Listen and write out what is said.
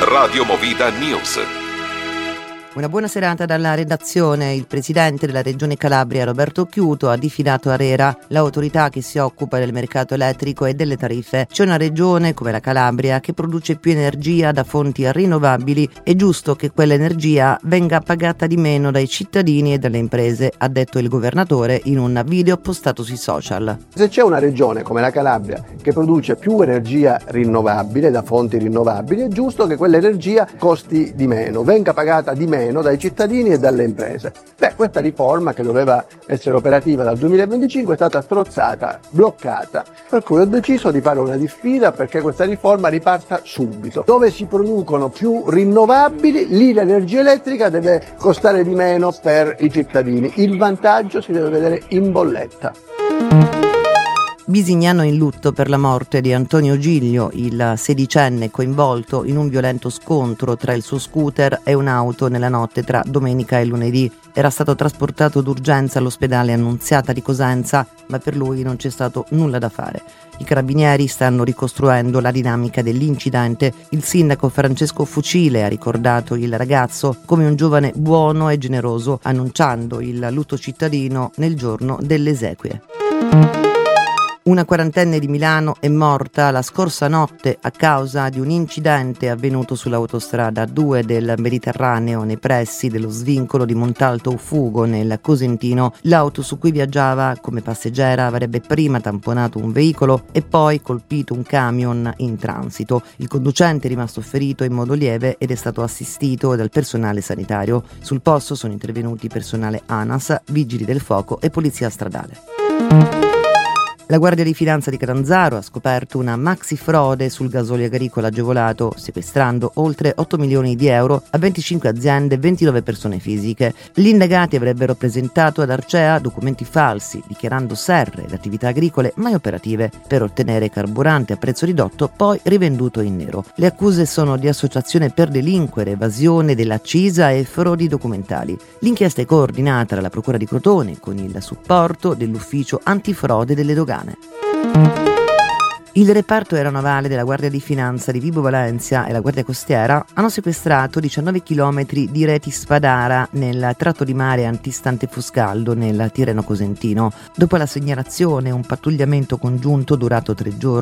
Radio Movida News. Una buona serata dalla redazione. Il presidente della Regione Calabria, Roberto Occhiuto, ha diffidato ARERA, l'autorità che si occupa del mercato elettrico e delle tariffe. C'è una regione come la Calabria che produce più energia da fonti rinnovabili. È giusto che quell'energia venga pagata di meno dai cittadini e dalle imprese, ha detto il governatore in un video postato sui social. Se c'è una regione come la Calabria che produce più energia rinnovabile da fonti rinnovabili, è giusto che quell'energia costi di meno, venga pagata di meno dai cittadini e dalle imprese. Questa riforma, che doveva essere operativa dal 2025, è stata strozzata, bloccata, per cui ho deciso di fare una diffida perché questa riforma riparta subito. Dove si producono più rinnovabili, lì l'energia elettrica deve costare di meno per i cittadini. Il vantaggio si deve vedere in bolletta. Bisignano in lutto per la morte di Antonio Giglio, il sedicenne coinvolto in un violento scontro tra il suo scooter e un'auto nella notte tra domenica e lunedì. Era stato trasportato d'urgenza all'ospedale Annunziata di Cosenza, ma per lui non c'è stato nulla da fare. I carabinieri stanno ricostruendo la dinamica dell'incidente. Il sindaco Francesco Fucile ha ricordato il ragazzo come un giovane buono e generoso, annunciando il lutto cittadino nel giorno delle esequie. Una quarantenne di Milano è morta la scorsa notte a causa di un incidente avvenuto sull'autostrada 2 del Mediterraneo nei pressi dello svincolo di Montalto Ufugo nel Cosentino. L'auto su cui viaggiava come passeggera avrebbe prima tamponato un veicolo e poi colpito un camion in transito. Il conducente è rimasto ferito in modo lieve ed è stato assistito dal personale sanitario. Sul posto sono intervenuti personale ANAS, vigili del fuoco e polizia stradale. La Guardia di Finanza di Catanzaro ha scoperto una maxi frode sul gasolio agricolo agevolato, sequestrando oltre 8 milioni di euro a 25 aziende e 29 persone fisiche. Gli indagati avrebbero presentato ad Arcea documenti falsi, dichiarando serre ed attività agricole mai operative per ottenere carburante a prezzo ridotto, poi rivenduto in nero. Le accuse sono di associazione per delinquere, evasione dell'accisa e frodi documentali. L'inchiesta è coordinata dalla Procura di Crotone con il supporto dell'Ufficio Antifrode delle Dogane. Il reparto aeronavale della Guardia di Finanza di Vibo Valentia e la Guardia Costiera hanno sequestrato 19 km di reti Spadara nel tratto di mare antistante Fuscaldo nel Tirreno Cosentino. Dopo la segnalazione, un pattugliamento congiunto durato 3 giorni